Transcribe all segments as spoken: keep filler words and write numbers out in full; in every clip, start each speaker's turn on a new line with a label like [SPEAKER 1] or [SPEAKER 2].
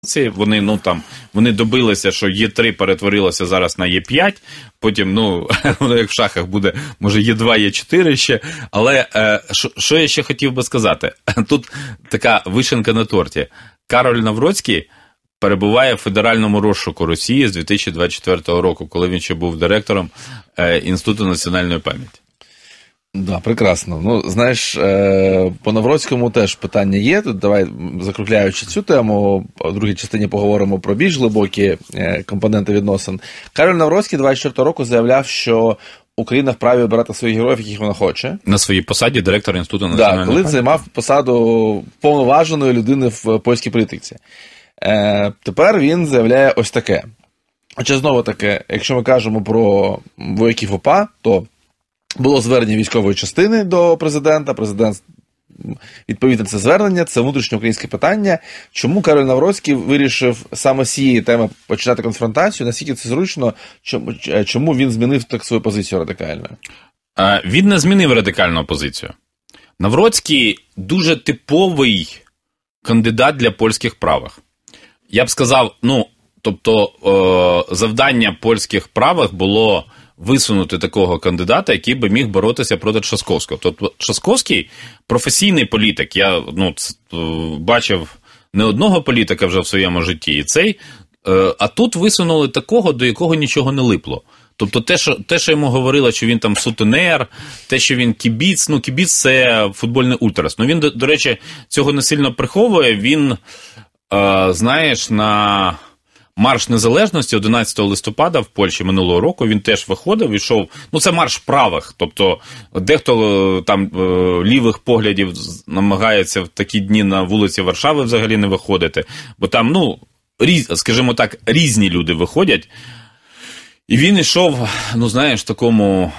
[SPEAKER 1] Вони, ну, там, вони добилися, що Є три перетворилося зараз на Є п'ять, потім, ну, воно як в шахах буде, може Є два, Є чотири ще, але е, що, що я ще хотів би сказати? Тут така вишенка на торті. Кароль Навроцький перебуває в федеральному розшуку Росії з дві тисячі двадцять четвертого року, коли він ще був директором е, Інституту національної пам'яті.
[SPEAKER 2] Да, прекрасно. Ну, знаєш, по Навроцькому теж питання є. Тут давай, закругляючи цю тему, в другій частині поговоримо про більш глибокі компоненти відносин. Кароль Навроцький двадцять четвертого року заявляв, що Україна вправі обирати своїх героїв, яких вона хоче.
[SPEAKER 1] На своїй посаді директора Інституту національної пам'яті.
[SPEAKER 2] Так, коли займав посаду повноваженої людини в польській політиці. Е, тепер він заявляє ось таке. Хоча, знову таки, якщо ми кажемо про вояків ОПА, то було звернення військової частини до президента, президент відповів на це звернення, це внутрішньоукраїнське питання. Чому Кароль Навроцький вирішив саме з цієї теми починати конфронтацію, наскільки це зручно, чому, чому він змінив так свою позицію радикально?
[SPEAKER 1] Він не змінив радикальну позицію. Навроцький дуже типовий кандидат для польських правих. Я б сказав, ну, тобто е, завдання польських правих було висунути такого кандидата, який би міг боротися проти Трzaskowskiego. Тобто Трzaskowski – професійний політик. Я, ну, бачив не одного політика вже в своєму житті, і цей, е, а тут висунули такого, до якого нічого не липло. Тобто те, що, те, що йому говорили, що він там сутенер, те, що він кібіц, ну, кібіц – це футбольний ультрас. Ну, він, до, до речі, цього не сильно приховує. Він, е, знаєш, на Марш Незалежності одинадцятого листопада в Польщі минулого року він теж виходив, йшов, ну це марш правих, тобто дехто там лівих поглядів намагається в такі дні на вулиці Варшави взагалі не виходити, бо там, ну, різ, скажімо так, різні люди виходять. І він йшов, ну знаєш, в такому,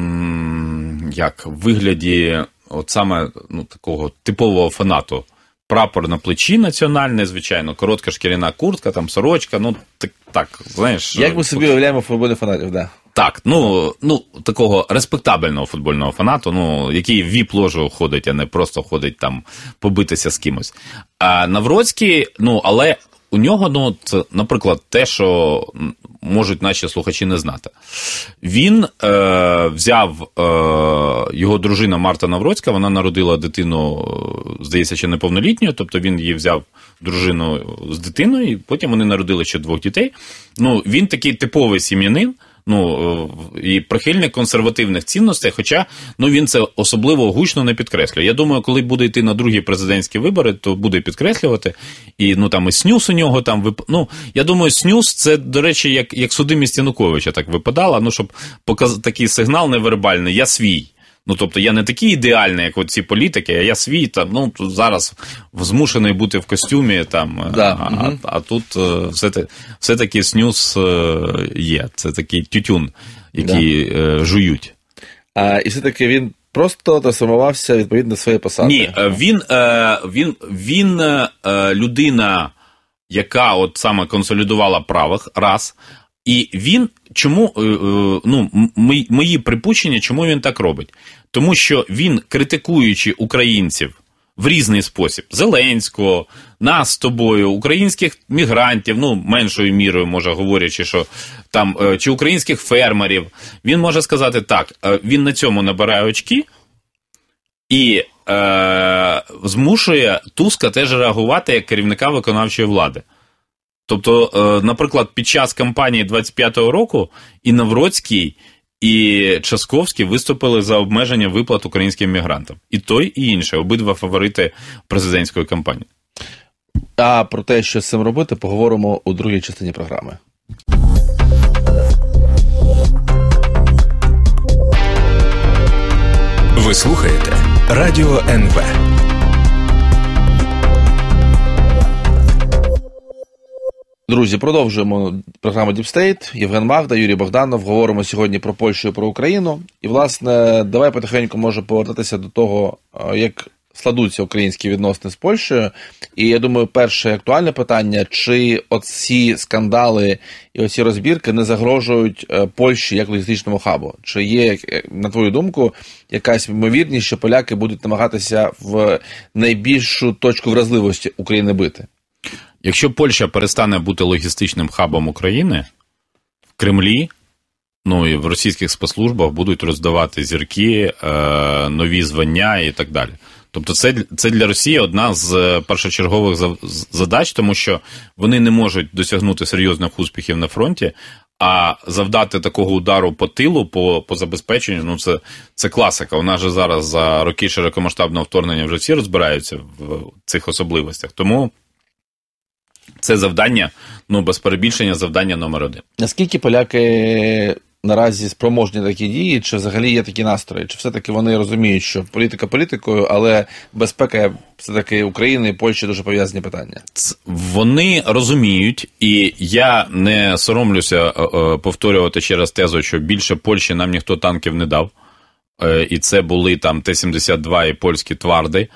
[SPEAKER 1] як, вигляді, от саме, ну, такого типового фанату. Прапор на плечі національний, звичайно, коротка шкіряна куртка, там сорочка, ну, так, так знаєш.
[SPEAKER 2] Як ми собі уявляємо футбольних фанатів, да.
[SPEAKER 1] Так, ну, ну, такого респектабельного футбольного фанату, ну, який в віп-ложу ходить, а не просто ходить там побитися з кимось. А Навроцький, ну, але у нього, ну, це, наприклад, те, що можуть наші слухачі не знати. Він е, взяв, е, його дружина Марта Навроцька, вона народила дитину, здається, ще неповнолітньою, тобто він її взяв дружину з дитиною, і потім вони народили ще двох дітей. Ну, він такий типовий сім'янин, ну, і прихильник консервативних цінностей, хоча, ну, він це особливо гучно не підкреслює. Я думаю, коли буде йти на другі президентські вибори, то буде підкреслювати. І, ну, там, і снюс у нього там, вип... ну, я думаю, снюс, це, до речі, як, як судимість Януковича так випадало, ну, щоб показ... такий сигнал невербальний, я свій. Ну, тобто, я не такий ідеальний, як от ці політики, а я свій, там, ну, зараз змушений бути в костюмі, там,
[SPEAKER 2] да.
[SPEAKER 1] а,
[SPEAKER 2] угу.
[SPEAKER 1] а, а тут все-таки, все-таки снюс є, це такий тютюн, який да. жують.
[SPEAKER 2] А, і все-таки він просто трансформувався відповідно до своєї посади?
[SPEAKER 1] Ні, він, він, він людина, яка от саме консолідувала правих, раз, і він, чому, ну, мої припущення, чому він так робить? Тому що він, критикуючи українців в різний спосіб, Зеленського, нас з тобою, українських мігрантів, ну, меншою мірою, може, говорячи, що там, чи українських фермерів, він може сказати так, він на цьому набирає очки і е, змушує Туска теж реагувати як керівника виконавчої влади. Тобто, наприклад, під час кампанії двадцять п'ятого року і Навроцький, і Трzaskowski виступили за обмеження виплат українським мігрантам. І той, і інший, обидва фаворити президентської кампанії.
[SPEAKER 2] А про те, що з цим робити, поговоримо у другій частині програми.
[SPEAKER 3] Ви слухаєте Радіо ен ве.
[SPEAKER 2] Друзі, продовжуємо програму Deep State. Євген Магда, Юрій Богданов. Говоримо сьогодні про Польщу і про Україну. І, власне, давай потихеньку може повертатися до того, як складуться українські відносини з Польщею. І, я думаю, перше актуальне питання, чи оці скандали і оці розбірки не загрожують Польщі як логістичному хабу? Чи є, на твою думку, якась ймовірність, що поляки будуть намагатися в найбільшу точку вразливості України бити?
[SPEAKER 1] Якщо Польща перестане бути логістичним хабом України, в Кремлі, ну і в російських спецслужбах будуть роздавати зірки, е, нові звання і так далі. Тобто це, це для Росії одна з першочергових задач, тому що вони не можуть досягнути серйозних успіхів на фронті, а завдати такого удару по тилу, по, по забезпеченню, ну це, це класика. У нас же зараз за роки широкомасштабного вторгнення вже всі розбираються в цих особливостях. Тому це завдання, ну без перебільшення, завдання номер один.
[SPEAKER 2] Наскільки поляки наразі спроможні такі дії, чи взагалі є такі настрої? Чи все-таки вони розуміють, що політика політикою, але безпека все-таки України і Польщі дуже пов'язані питання?
[SPEAKER 1] Вони розуміють, і я не соромлюся повторювати ще раз тезу, що більше Польщі нам ніхто танків не дав. І це були там Т сімдесят два і польські тварди.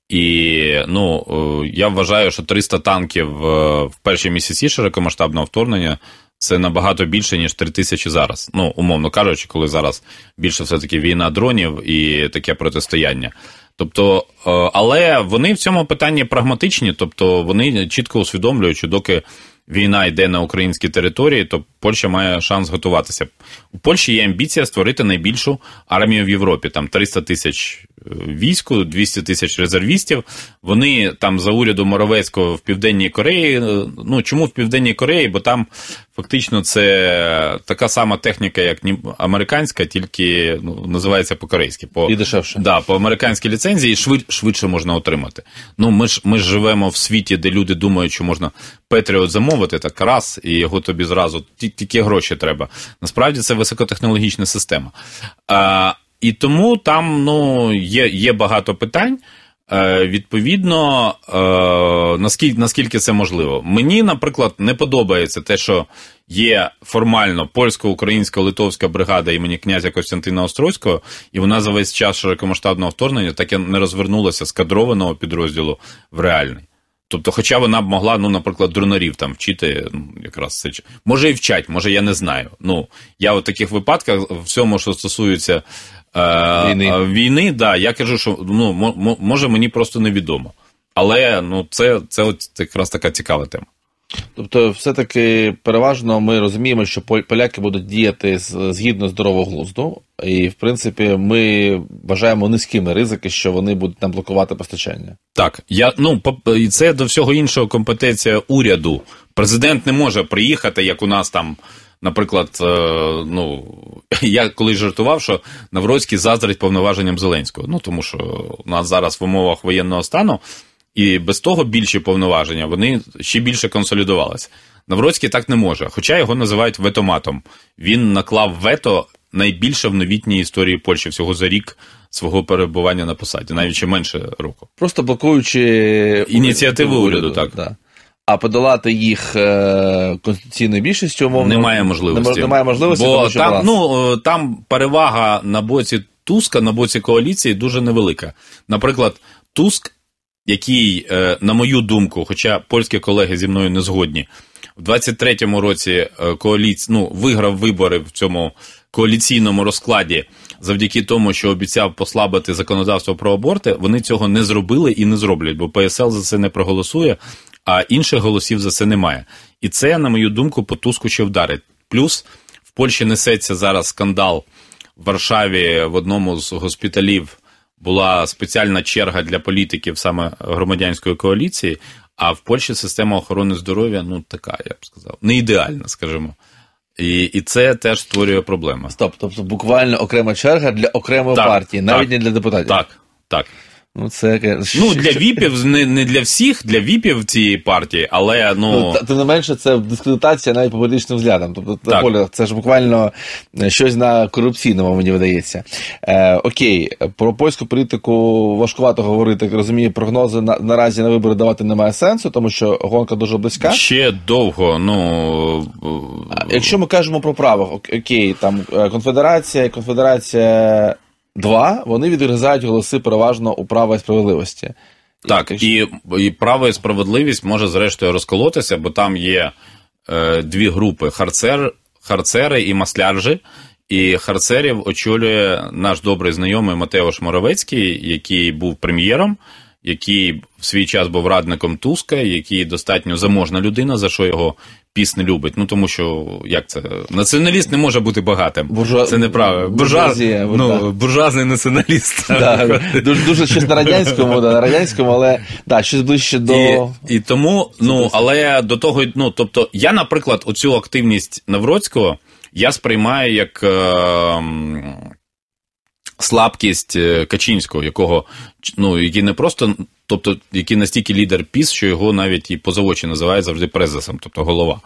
[SPEAKER 1] І, ну, я вважаю, що триста танків в перші місяці широкомасштабного вторгнення це набагато більше, ніж три тисячі зараз. Ну, умовно кажучи, коли зараз більше все-таки війна дронів і таке протистояння. Тобто, але вони в цьому питанні прагматичні, тобто вони чітко усвідомлюють, що доки війна йде на українській території, то Польща має шанс готуватися. У Польщі є амбіція створити найбільшу армію в Європі. Там триста тисяч війську, двісті тисяч резервістів. Вони там за уряду Моровецького в Південній Кореї. Ну, чому в Південній Кореї? Бо там фактично це така сама техніка, як американська, тільки ну, називається по-корейськи. По,
[SPEAKER 2] і дешевше.
[SPEAKER 1] Да, по американській ліцензії швид, швидше можна отримати. Ну, ми ж, ми ж живемо в світі, де люди думають, що можна Петріот замовити, так раз, і його тобі зразу, тільки гроші треба. Насправді це високотехнологічна система. А, і тому там, ну, є, є багато питань. Е, відповідно, е, наскільки, наскільки це можливо. Мені, наприклад, не подобається те, що є формально польсько-українсько-литовська бригада імені князя Костянтина Острозького, і вона за весь час широкомасштабного вторгнення так і не розвернулася з кадрованого підрозділу в реальний. Тобто, хоча вона б могла, ну, наприклад, дронарів там вчити, ну, якраз це, може і вчать, може я не знаю. Ну, я в таких випадках, в всьому, що стосується е, війни, війни да, я кажу, що, ну, м- може мені просто невідомо. Але, ну, це, це, от, це якраз така цікава тема.
[SPEAKER 2] Тобто, все-таки переважно ми розуміємо, що поляки будуть діяти згідно здорового глузду, і, в принципі, ми вважаємо низькими ризики, що вони будуть нам блокувати постачання.
[SPEAKER 1] Так, я, ну, і це до всього іншого компетенція уряду. Президент не може приїхати, як у нас там, наприклад, ну, я колись жартував, що Навроцький заздрить повноваженням Зеленського. Ну, тому що у нас зараз в умовах воєнного стану і без того більші повноваження, вони ще більше консолідувалися. Навроцький так не може, хоча його називають ветоматом. Він наклав вето найбільше в новітній історії Польщі, всього за рік свого перебування на посаді, навіть ще менше року.
[SPEAKER 2] Просто блокуючи
[SPEAKER 1] ініціативу уряду, уряду, так.
[SPEAKER 2] Да. А подолати їх е- конституційною більшістю, умовно,
[SPEAKER 1] немає можливості.
[SPEAKER 2] Немає можливості,
[SPEAKER 1] бо
[SPEAKER 2] тому що
[SPEAKER 1] там, ну, там перевага на боці Туска, на боці коаліції дуже невелика. Наприклад, Туск, який, на мою думку, хоча польські колеги зі мною не згодні, в двадцять третьому році коаліці... ну, виграв вибори в цьому коаліційному розкладі завдяки тому, що обіцяв послабити законодавство про аборти, вони цього не зробили і не зроблять, бо Пе Ес Ел за це не проголосує, а інших голосів за це немає. І це, на мою думку, по Туску ще вдарить. Плюс в Польщі несеться зараз скандал. В Варшаві в одному з госпіталів була спеціальна черга для політиків саме громадянської коаліції, а в Польщі система охорони здоров'я, ну, така, я б сказав, не ідеальна, скажімо. І, і це теж створює проблеми.
[SPEAKER 2] Стоп, тобто буквально окрема черга для окремої
[SPEAKER 1] так,
[SPEAKER 2] партії, навіть
[SPEAKER 1] так,
[SPEAKER 2] не для депутатів.
[SPEAKER 1] Так, так.
[SPEAKER 2] Ну, це...
[SPEAKER 1] ну, для віпів, не, не для всіх, для віпів цієї партії, але, ну...
[SPEAKER 2] ну тим не менше, це дискредитація навіть по політичним взглядам. Тобто, Поля, це ж буквально щось на корупційному, мені видається. Е, окей, про польську політику важкувато говорити, як розумію, прогнози на, наразі на вибори давати немає сенсу, тому що гонка дуже близька.
[SPEAKER 1] Ще довго, ну...
[SPEAKER 2] А якщо ми кажемо про правих, окей, там конфедерація, конфедерація... Два, вони відрізають голоси переважно у права і справедливості.
[SPEAKER 1] Так, і, і право і справедливість може зрештою розколотися, бо там є е, дві групи – Харцер, Харцери і Масляржі. І Харцерів очолює наш добрий знайомий Матеуш Моровецький, який був прем'єром, який в свій час був радником Туска, який достатньо заможна людина, за що його ПіС не любить. Ну, тому що, як це, націоналіст не може бути багатим. Буржуа... Це неправильно. Буржуаз... Ну, буржуазний націоналіст.
[SPEAKER 2] Да, дуже, дуже щось на радянському, да, на радянському, але да, щось ближче до...
[SPEAKER 1] І, і тому, ну, але до того, ну, тобто, я, наприклад, оцю активність Навроцького я сприймаю як е, слабкість Качинського, якого, ну, який не просто, тобто, який настільки лідер ПіС, що його навіть і поза очі називають завжди презесом, тобто голова.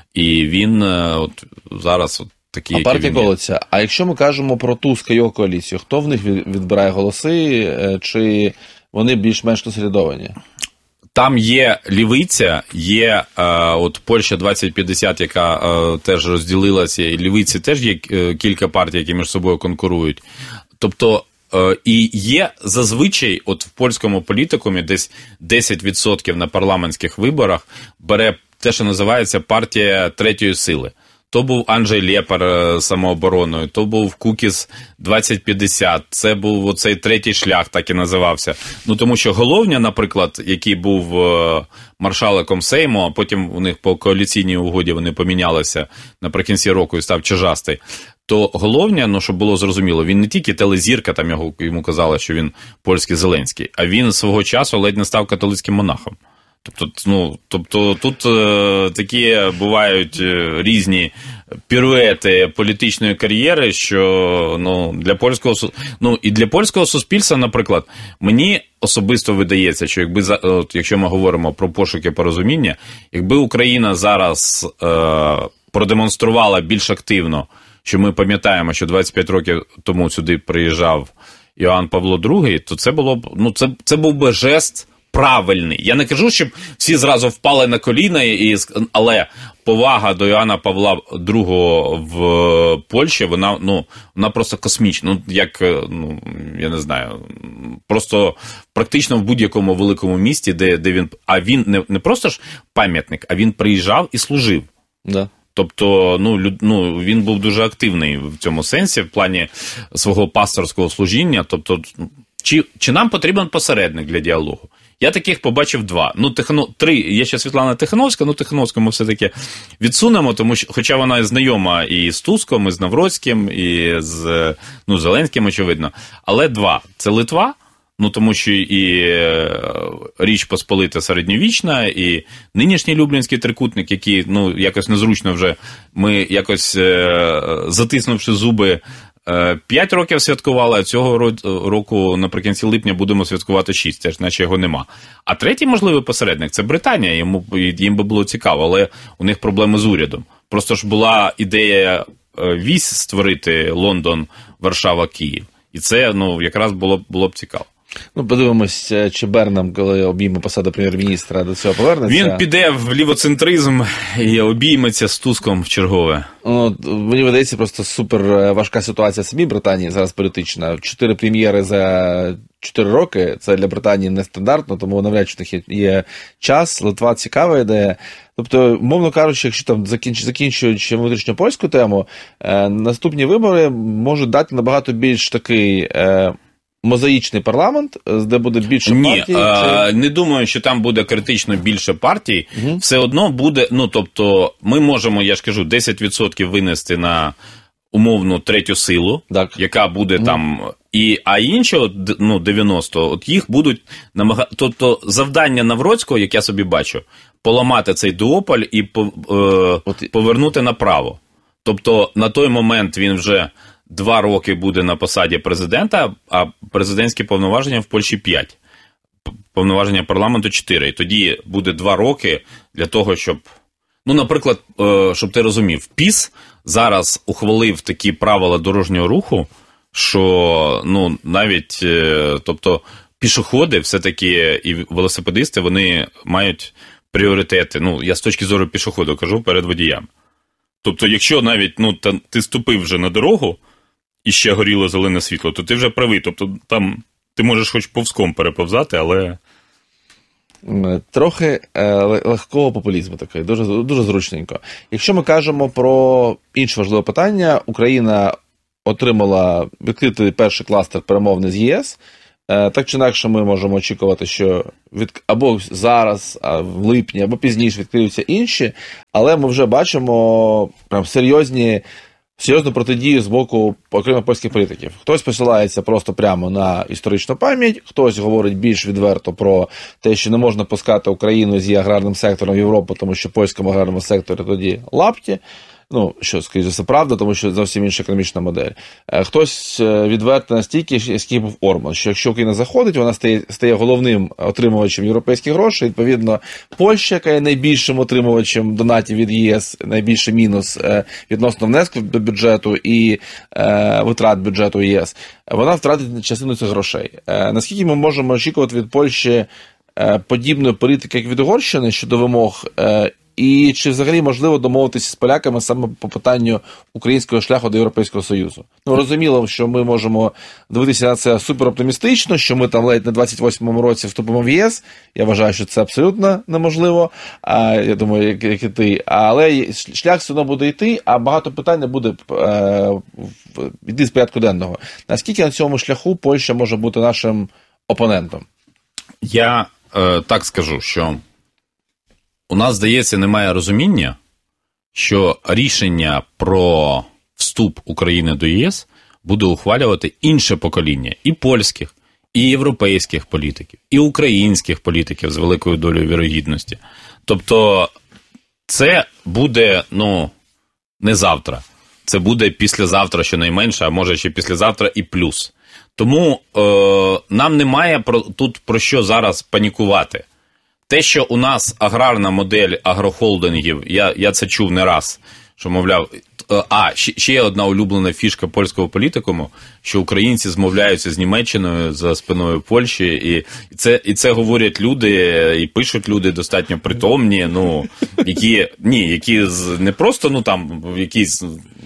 [SPEAKER 1] І він от зараз от такий,
[SPEAKER 2] а партія колиться. А якщо ми кажемо про Туска і його коаліцію, хто в них відбирає голоси, чи вони більш-менш консолідовані?
[SPEAKER 1] Там є лівиця, є е, от Польща двадцять п'ятдесят, яка е, теж розділилася, і лівиці теж є е, кілька партій, які між собою конкурують. Тобто, е, і є зазвичай, от в польському політикумі десь десять відсотків на парламентських виборах бере те, що називається партія третьої сили. То був Анджей Лєпар самообороною, то був Кукіс двадцять п'ятдесят, це був оцей третій шлях, так і називався. Ну, тому що Головня, наприклад, який був маршаликом Сейму, а потім у них по коаліційній угоді вони помінялися наприкінці року і став Чижастий, то Головня, ну, щоб було зрозуміло, він не тільки телезірка, там його, йому казали, що він польський Зеленський, а він свого часу ледь не став католицьким монахом. Тобто, ну, тобто тут е, такі бувають різні піруети політичної кар'єри, що ну, для польського, ну, і для польського суспільства, наприклад, мені особисто видається, що якби, от, якщо ми говоримо про пошуки порозуміння, якби Україна зараз е, продемонструвала більш активно, що ми пам'ятаємо, що двадцять п'ять років тому сюди приїжджав Іоанн Павло другий, то це було б, ну, це, це був би жест правильний. Я не кажу, щоб всі зразу впали на коліна, і, але повага до Іоанна Павла другого в Польщі, вона, ну, вона просто космічна. Ну, як, ну, я не знаю, просто практично в будь-якому великому місті, де, де він, а він не, не просто ж пам'ятник, а він приїжджав і служив.
[SPEAKER 2] Да.
[SPEAKER 1] Тобто, ну, люд, ну, він був дуже активний в цьому сенсі, в плані свого пасторського служіння. Тобто, чи, чи нам потрібен посередник для діалогу? Я таких побачив два. Ну, Тихано... три. Є ще Світлана Тихановська, ну, Тихановську ми все-таки відсунемо, тому що, хоча вона знайома і з Туском, і з Навроцьким, і з, ну, Зеленським, очевидно. Але два. Це Литва, ну, тому що і Річ Посполита середньовічна, і нинішній Люблінський трикутник, який, ну, якось незручно вже, ми якось, затиснувши зуби, П'ять років святкували, а цього року наприкінці липня будемо святкувати шість, теж наче його нема. А третій можливий посередник – це Британія, йому, їм би було цікаво, але у них проблеми з урядом. Просто ж була ідея вісь створити Лондон, Варшава, Київ. І це, ну, якраз було, було б цікаво.
[SPEAKER 2] Ну, подивимось, чи Бернам, коли обійме посаду прем'єр-міністра, до цього повернеться.
[SPEAKER 1] Він піде в лівоцентризм і обійметься з Туском в чергове.
[SPEAKER 2] Ну, мені видається, просто супер важка ситуація в самій Британії зараз політична. Чотири прем'єри за чотири роки, це для Британії нестандартно, тому навряд чи в них є, є час. Литва цікава ідея. Тобто, мовно кажучи, якщо там закінч, закінчуючи внутрішньопольську тему, е, наступні вибори можуть дати набагато більш такий... Е, мозаїчний парламент, де буде більше
[SPEAKER 1] Ні,
[SPEAKER 2] партій?
[SPEAKER 1] Ні,
[SPEAKER 2] чи...
[SPEAKER 1] не думаю, що там буде критично більше партій.
[SPEAKER 2] Угу.
[SPEAKER 1] Все одно буде, ну, тобто, ми можемо, я ж кажу, десять відсотків винести на умовну третю силу, так, яка буде угу. там, і, а інші, ну, дев'яносто, от їх будуть намагати, тобто, завдання Навроцького, як я собі бачу, поламати цей дуополь і по, е, от... повернути направо. Тобто, на той момент він вже два роки буде на посаді президента, а президентські повноваження в Польщі п'ять. Повноваження парламенту чотири. І тоді буде два роки для того, щоб... Ну, наприклад, щоб ти розумів, ПіС зараз ухвалив такі правила дорожнього руху, що, ну, навіть, тобто, пішоходи все-таки і велосипедисти, вони мають пріоритети. Ну, я з точки зору пішоходу кажу, перед водіями. Тобто, якщо навіть, ну, ти ступив вже на дорогу, і ще горіло зелене світло, то ти вже правий. Тобто там ти можеш хоч повзком переповзати, але...
[SPEAKER 2] Трохи легкого популізму такий, дуже, дуже зручненько. Якщо ми кажемо про інше важливе питання, Україна отримала відкритий перший кластер перемовний з ЄС, Так чи інакше ми можемо очікувати, що від... або зараз, а в липні, або пізніше відкриються інші, але ми вже бачимо прям серйозні, серйозну протидію з боку окремих польських політиків. Хтось посилається просто прямо на історичну пам'ять, хтось говорить більш відверто про те, що не можна пускати Україну з її аграрним сектором в Європу, тому що в польському аграрному секторі тоді лапті. Ну, що, скоріше за все, правда, тому що зовсім інша економічна модель. Хтось відверто настільки, який був Орман, що якщо Україна заходить, вона стає, стає головним отримувачем європейських грошей. Відповідно, Польща, яка є найбільшим отримувачем донатів від ЄС, найбільший мінус відносно внеску до бюджету і е, витрат бюджету ЄС, вона втратить частину цих грошей. Е, наскільки ми можемо очікувати від Польщі е, подібної політики, як від Угорщини, щодо вимог, е, і чи взагалі можливо домовитися з поляками саме по питанню українського шляху до Європейського Союзу? Ну, розуміло, що ми можемо дивитися на це супероптимістично, що ми там ледь на двадцять восьмому році вступимо в ЄС. Я вважаю, що це абсолютно неможливо. А, я думаю, як, як і ти. Але шлях все одно буде йти, а багато питань не буде е, йти з порядку денного. Наскільки на цьому шляху Польща може бути нашим опонентом?
[SPEAKER 1] Я е, так скажу, що у нас, здається, немає розуміння, що рішення про вступ України до ЄС буде ухвалювати інше покоління і польських, і європейських політиків, і українських політиків з великою долею вірогідності. Тобто це буде, ну, не завтра. Це буде післязавтра щонайменше, а може ще післязавтра і плюс. Тому е, нам немає про, тут про що зараз панікувати. Те, що у нас аграрна модель агрохолдингів, я, я це чув не раз, що, мовляв, а, ще, ще одна улюблена фішка польського політикуму, що українці змовляються з Німеччиною за спиною Польщі, і, і, це, і це говорять люди, і пишуть люди достатньо притомні, ну, які, ні, які не просто, ну, там, якісь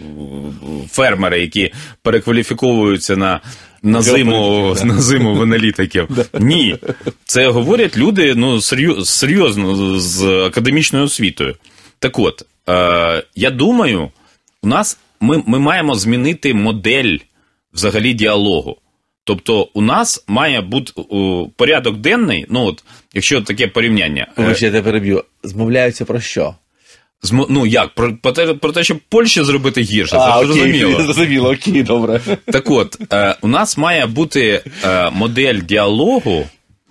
[SPEAKER 1] фермери, які перекваліфіковуються на... На зиму, на зиму в аналітиків. Ні. Це говорять люди, ну, серйозно, з академічною освітою. Так от, е, я думаю, у нас, ми, ми маємо змінити модель взагалі діалогу. Тобто, у нас має бути о, порядок денний, ну, от, якщо таке порівняння.
[SPEAKER 2] Ви ще я тебе переб'ю. Змовляються про що?
[SPEAKER 1] Зм... Ну, як? Про, про, те, про те, щоб Польщу зробити гірше, а, це зрозуміло.
[SPEAKER 2] Зрозуміло, окей, добре.
[SPEAKER 1] Так от, е, у нас має бути е, модель діалогу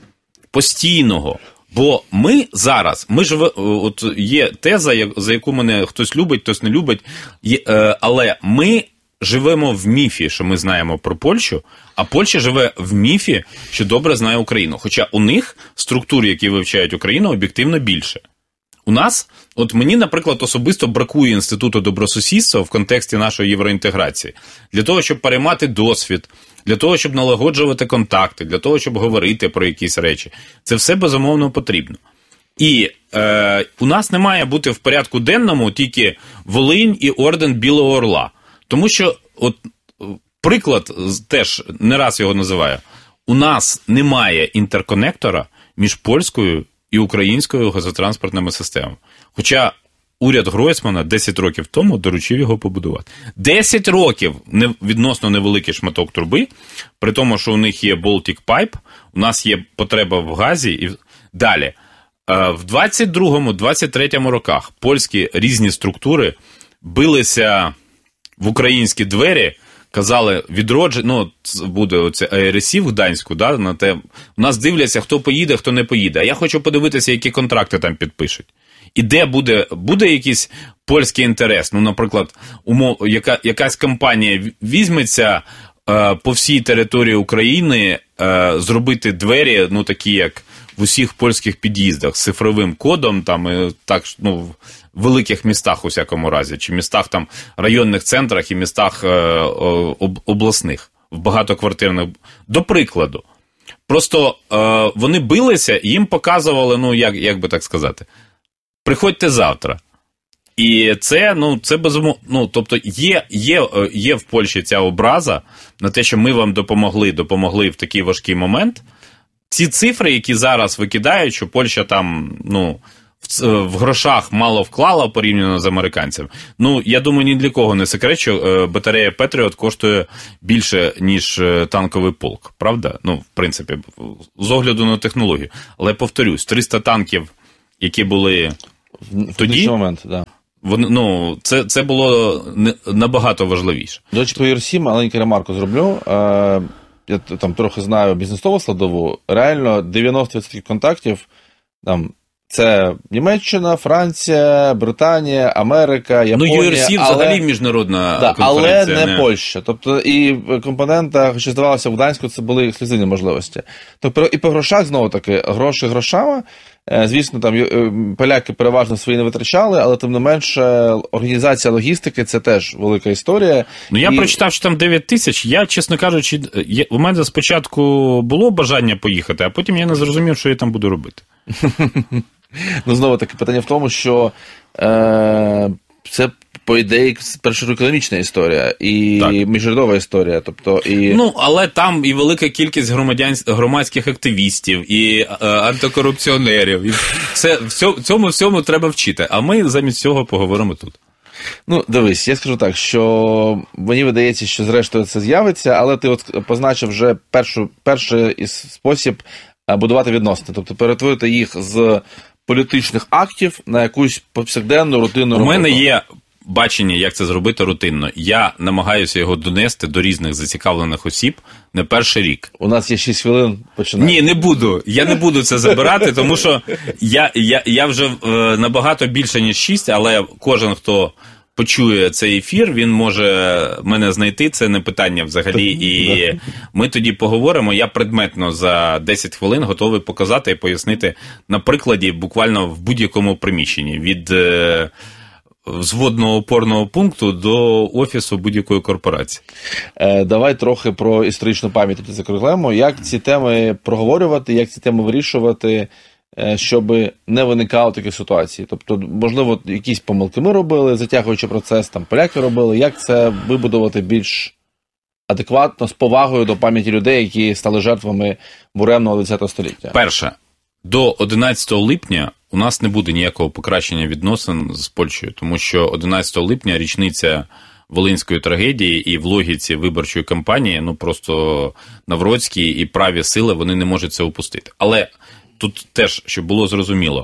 [SPEAKER 1] постійного, бо ми зараз, ми ж, от є теза, за яку мене хтось любить, хтось не любить, є, е, але ми живемо в міфі, що ми знаємо про Польщу, а Польща живе в міфі, що добре знає Україну. Хоча у них структур, які вивчають Україну, об'єктивно більше. У нас, от мені, наприклад, особисто бракує інституту добросусідства в контексті нашої євроінтеграції. Для того, щоб переймати досвід, для того, щоб налагоджувати контакти, для того, щоб говорити про якісь речі. Це все, безумовно, потрібно. І е, у нас не має бути в порядку денному тільки Волинь і орден Білого Орла. Тому що, от, приклад, теж не раз його називаю, у нас немає інтерконектора між польською і українською газотранспортними системами. Хоча уряд Гройсмана десять років тому доручив його побудувати. десять років відносно невеликий шматок труби, при тому, що у них є Baltic Pipe, у нас є потреба в газі. І далі. В двадцять другому - двадцять третьому роках польські різні структури билися в українські двері, казали, відродження, ну, буде оце ей ар ес в Гданську, да, на те, у нас дивляться, хто поїде, хто не поїде. А я хочу подивитися, які контракти там підпишуть. І де буде, буде якийсь польський інтерес? Ну, наприклад, умов, яка, якась компанія візьметься е, по всій території України е, зробити двері, ну, такі, як в усіх польських під'їздах, з цифровим кодом, там, і так, ну, в великих містах, у всякому разі, чи містах, там, районних центрах і містах е, об, обласних, в багатоквартирних. До прикладу. Просто е, вони билися, і їм показували, ну, як, як би так сказати, приходьте завтра. І це, ну, це безумовно, ну, тобто є, є, є в Польщі ця образа на те, що ми вам допомогли, допомогли в такий важкий момент. Ці цифри, які зараз викидають, що Польща там, ну, в грошах мало вклала порівняно з американцями. Ну, я думаю, ні для кого не секрет, що батарея Петріот коштує більше, ніж танковий полк. Правда? Ну, в принципі, з огляду на технологію. Але, повторюсь, триста танків, які були
[SPEAKER 2] в
[SPEAKER 1] тоді,
[SPEAKER 2] момент, да.
[SPEAKER 1] вони, ну, це, це було набагато важливіше.
[SPEAKER 2] До речі, по Юр-сім маленьку ремарку зроблю. Я там трохи знаю бізнесову складову. Реально, дев'яносто відсотків контактів там це Німеччина, Франція, Британія, Америка, Японія.
[SPEAKER 1] Ну, ю ар сі
[SPEAKER 2] але...
[SPEAKER 1] взагалі міжнародна
[SPEAKER 2] да,
[SPEAKER 1] конференція.
[SPEAKER 2] Але не, не Польща. Тобто і компонента, що здавалося, в Гданську це були ексклюзивні можливості. Тобто і по грошах, знову-таки, гроші грошами. Звісно, там поляки переважно свої не витрачали, але тим не менше організація логістики – це теж велика історія.
[SPEAKER 1] Ну, я
[SPEAKER 2] і...
[SPEAKER 1] прочитав, що там дев'ять тисяч. Я, чесно кажучи, я... у мене спочатку було бажання поїхати, а потім я не зрозумів, що я там буду робити.
[SPEAKER 2] Ну, знову таки, питання в тому, що е, це, по ідеї, перша економічна історія і так. міжнародова історія. Тобто, і...
[SPEAKER 1] Ну, але там і велика кількість громадян, громадських активістів, і е, антикорупціонерів. І все, все, цьому всьому треба вчити, а ми замість цього поговоримо тут.
[SPEAKER 2] Ну, дивись, я скажу так, що мені видається, що зрештою це з'явиться, але ти от позначив вже першу, перший спосіб будувати відносини, тобто перетворити їх з політичних актів на якусь повсякденну рутинну роботу.
[SPEAKER 1] У мене є бачення, як це зробити рутинно. Я намагаюся його донести до різних зацікавлених осіб не перший рік.
[SPEAKER 2] У нас є шість хвилин, починаємо.
[SPEAKER 1] Ні, не буду. Я не буду це забирати, тому що я, я, я вже е, набагато більше, ніж шість, але кожен, хто почує цей ефір, він може мене знайти, це не питання взагалі, і ми тоді поговоримо. Я предметно за десять хвилин готовий показати і пояснити на прикладі буквально в будь-якому приміщенні, від е, взводного опорного пункту до офісу будь-якої корпорації.
[SPEAKER 2] Е, давай трохи про історичну пам'ять закруглимо. Як ці теми проговорювати, як ці теми вирішувати, щоб не виникало таких ситуацій. Тобто, можливо, якісь помилки ми робили, затягуючи процес, там поляки робили. Як це вибудувати більш адекватно, з повагою до пам'яті людей, які стали жертвами буремного двадцятого століття?
[SPEAKER 1] Перше, до одинадцятого липня у нас не буде ніякого покращення відносин з Польщею, тому що одинадцятого липня річниця Волинської трагедії, і в логіці виборчої кампанії, ну просто Навроцький і праві сили, вони не можуть це упустити. Але тут теж, щоб було зрозуміло,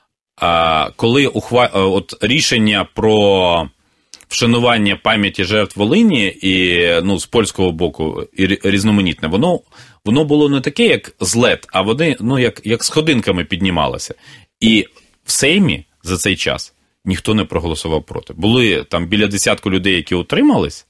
[SPEAKER 1] коли ухва... от рішення про вшанування пам'яті жертв Волині і, ну, з польського боку і різноманітне, воно, воно було не таке, як злет, а вони, ну, як, як сходинками піднімалося. І в Сеймі за цей час ніхто не проголосував проти. Були там біля десятку людей, які утримались,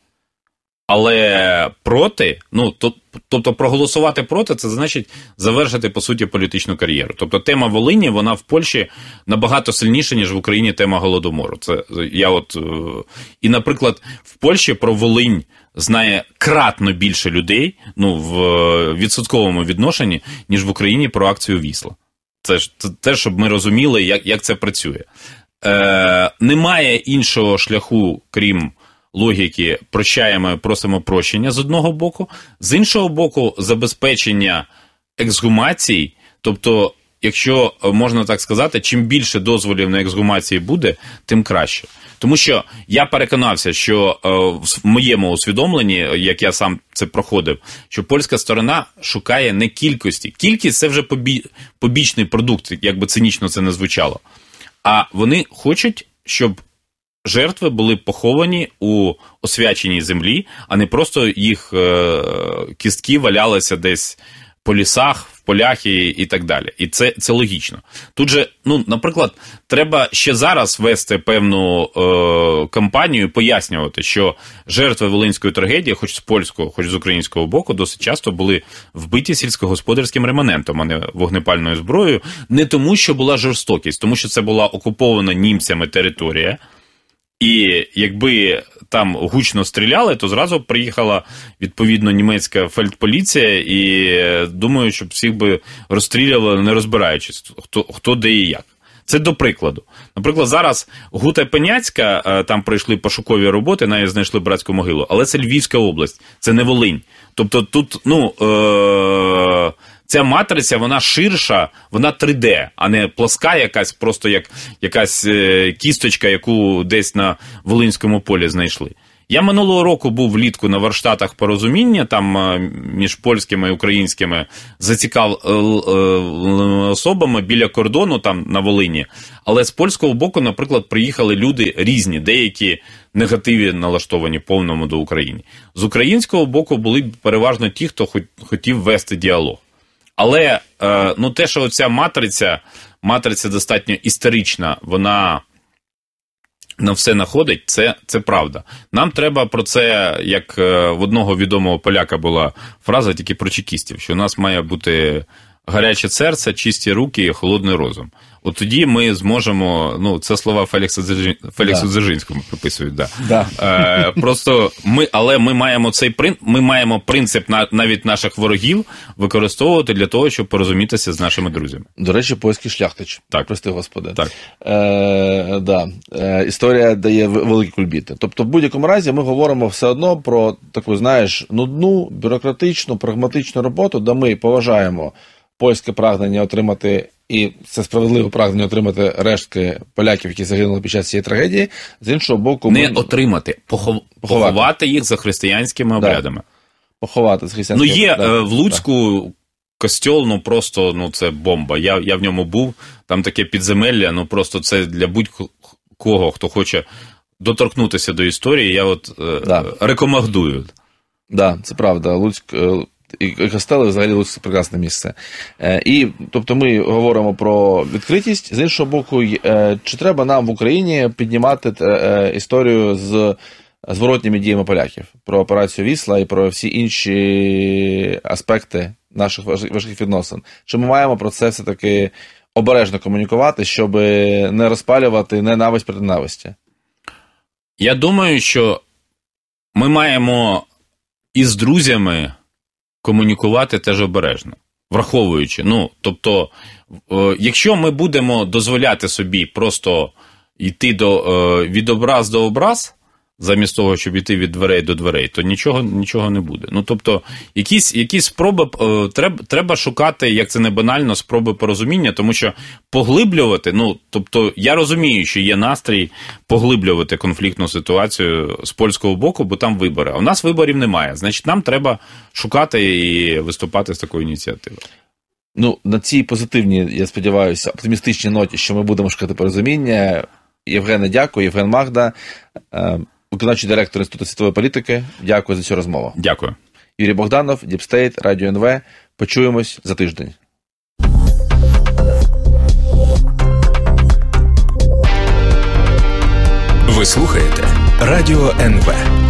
[SPEAKER 1] але проти, ну, то, тобто проголосувати проти, це значить завершити, по суті, політичну кар'єру. Тобто тема Волині, вона в Польщі набагато сильніша, ніж в Україні тема Голодомору. Це я от, і, наприклад, в Польщі про Волинь знає кратно більше людей, ну, в відсотковому відношенні, ніж в Україні про акцію Вісла. Це ж це те, щоб ми розуміли, як, як це працює. Е, немає іншого шляху, крім логіки прощаємо, просимо прощення з одного боку, з іншого боку забезпечення ексгумацій, тобто, якщо можна так сказати, чим більше дозволів на ексгумації буде, тим краще. Тому що я переконався, що в моєму усвідомленні, як я сам це проходив, що польська сторона шукає не кількості. Кількість – це вже побічний продукт, як би цинічно це не звучало. А вони хочуть, щоб жертви були поховані у освяченій землі, а не просто їх е, кістки валялися десь по лісах, в полях і, і так далі. І це, це логічно. Тут же, ну, наприклад, треба ще зараз вести певну е, кампанію, пояснювати, що жертви Волинської трагедії, хоч з польського, хоч з українського боку, досить часто були вбиті сільськогосподарським реманентом, а не вогнепальною зброєю, не тому, що була жорстокість, тому що це була окупована німцями територія, і якби там гучно стріляли, то зразу приїхала, відповідно, німецька фельдполіція, і думаю, щоб всіх би розстрілювали, не розбираючись, хто, хто де і як. Це до прикладу. Наприклад, зараз Гута Пеняцька, там пройшли пошукові роботи, навіть знайшли братську могилу, але це Львівська область, це не Волинь. Тобто тут, ну, е- ця матриця, вона ширша, вона три де, а не плоска якась, просто як якась е, кісточка, яку десь на Волинському полі знайшли. Я минулого року був влітку на Варштатах порозуміння, там е, між польськими і українськими зацікавленими особами біля кордону, там на Волині. Але з польського боку, наприклад, приїхали люди різні, деякі негативі налаштовані повному до України. З українського боку були переважно ті, хто хотів вести діалог. Але е, ну, те, що ця матриця, матриця достатньо історична, вона на все находить, це, це правда. Нам треба про це, як в одного відомого поляка була фраза тільки про чекістів, що у нас має бути гаряче серце, чисті руки і холодний розум. От тоді ми зможемо, ну, це слова Феліксу Феліксу да. Дзержинському приписують, да.
[SPEAKER 2] Да.
[SPEAKER 1] Е, просто ми, але ми маємо цей принцип, ми маємо принцип на, навіть наших ворогів використовувати для того, щоб порозумітися з нашими друзями.
[SPEAKER 2] До речі, польський шляхтич.
[SPEAKER 1] Так.
[SPEAKER 2] Прости, Господи.
[SPEAKER 1] Так.
[SPEAKER 2] Е, да. е, історія дає великі кульбіти. Тобто, в будь-якому разі ми говоримо все одно про таку, знаєш, нудну, бюрократичну, прагматичну роботу, де ми поважаємо польське прагнення отримати, і це справедливе прагнення отримати рештки поляків, які загинули під час цієї трагедії, з іншого боку...
[SPEAKER 1] Не
[SPEAKER 2] ми...
[SPEAKER 1] отримати, похов... поховати. поховати їх за християнськими обрядами.
[SPEAKER 2] Да. Поховати за християнськими
[SPEAKER 1] обрядами. Ну, є
[SPEAKER 2] да.
[SPEAKER 1] в Луцьку да. костьол, ну, просто, ну, це бомба. Я, я в ньому був, там таке підземелля, ну, просто це для будь-кого, хто хоче доторкнутися до історії, я от да. рекомендую. Так,
[SPEAKER 2] да, це правда. Луцьк... І костели, взагалі, Луцьк – це прекрасне місце. І, тобто, ми говоримо про відкритість. З іншого боку, чи треба нам в Україні піднімати історію з зворотніми діями поляків? Про операцію Вісла і про всі інші аспекти наших важких відносин. Чи ми маємо про це все-таки обережно комунікувати, щоб не розпалювати ненависть проти ненависті?
[SPEAKER 1] Я думаю, що ми маємо із друзями комунікувати теж обережно, враховуючи. Ну, тобто, е, якщо ми будемо дозволяти собі просто йти до, е, від образ до образ, замість того, щоб йти від дверей до дверей, то нічого, нічого не буде. Ну, тобто, якісь, якісь спроби, е, треба, треба шукати, як це не банально, спроби порозуміння, тому що поглиблювати, ну, тобто, я розумію, що є настрій поглиблювати конфліктну ситуацію з польського боку, бо там вибори. А у нас виборів немає. Значить, нам треба шукати і виступати з такою ініціативою.
[SPEAKER 2] Ну, на цій позитивній, я сподіваюся, оптимістичній ноті, що ми будемо шукати порозуміння. Євгене, дякую. Євген Магда, виконавчий директор Інституту світової політики. Дякую за цю розмову.
[SPEAKER 1] Дякую.
[SPEAKER 2] Юрій Богданов, Діпстейт, Радіо ен ве. Почуємось за тиждень.
[SPEAKER 3] Ви слухаєте Радіо ен ве.